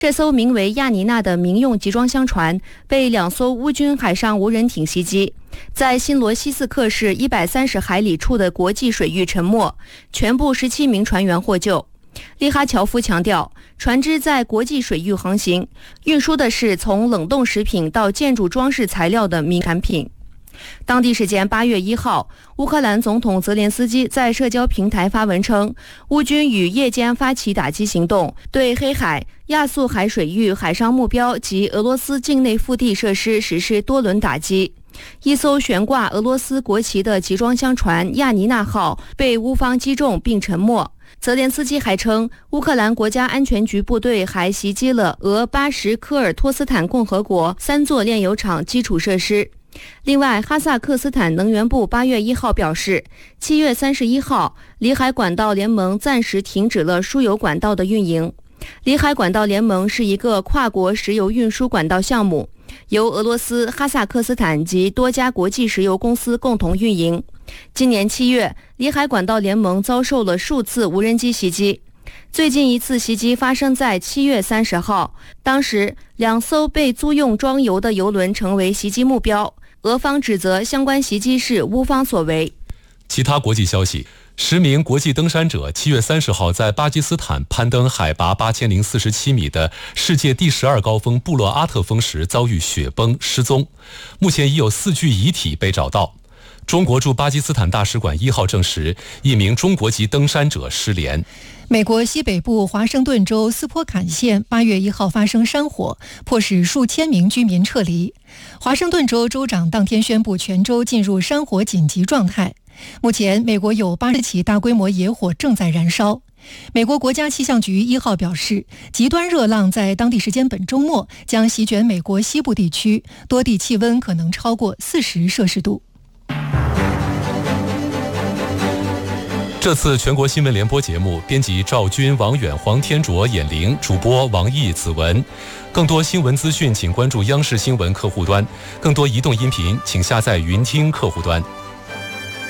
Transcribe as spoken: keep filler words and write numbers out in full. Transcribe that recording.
这艘名为亚尼娜的民用集装箱船被两艘乌军海上无人艇袭击，在新罗西斯克市一百三十海里处的国际水域沉没，全部十七名船员获救。利哈乔夫强调，船只在国际水域航行，运输的是从冷冻食品到建筑装饰材料的民产品。当地时间八月一号，乌克兰总统泽连斯基在社交平台发文称，乌军于夜间发起打击行动，对黑海、亚速海水域海上目标及俄罗斯境内腹地设施实施多轮打击。一艘悬挂俄罗斯国旗的集装箱船亚尼娜号被乌方击中并沉没。泽连斯基还称，乌克兰国家安全局部队还袭击了俄巴什科尔托斯坦共和国三座炼油厂基础设施。另外，哈萨克斯坦能源部八月一号表示，七月三十一号，里海管道联盟暂时停止了输油管道的运营。里海管道联盟是一个跨国石油运输管道项目，由俄罗斯、哈萨克斯坦及多家国际石油公司共同运营。今年七月，里海管道联盟遭受了数次无人机袭击。最近一次袭击发生在七月三十号，当时两艘被租用装油的油轮成为袭击目标。俄方指责相关袭击是乌方所为。 其他国际消息，十名国际登山者七月三十号在巴基斯坦攀登海拔八千零四十七米的世界第十二高峰布洛阿特峰时遭遇雪崩失踪，目前已有四具遗体被找到。中国驻巴基斯坦大使馆一号证实，一名中国籍登山者失联。 美国西北部华盛顿州斯波坎县八月一号发生山火，迫使数千名居民撤离。华盛顿州州长当天宣布全州进入山火紧急状态。目前，美国有八十起大规模野火正在燃烧。美国国家气象局一号表示，极端热浪在当地时间本周末将席卷美国西部地区，多地气温可能超过四十摄氏度。 这次全国新闻联播节目，编辑赵军、王远、黄天卓、闫玲，主播王毅、子文。更多新闻资讯，请关注央视新闻客户端；更多移动音频，请下载云听客户端。